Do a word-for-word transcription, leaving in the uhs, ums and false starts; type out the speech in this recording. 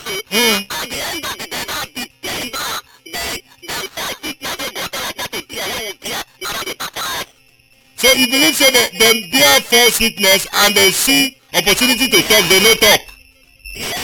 Hmm. At the end of the day, now the deliver, they, they say sickness wey dey tell us that is there, wey dey there, na that dey pattern. So you believe say dem dem bear false witness and they see opportunity to talk, they no talk.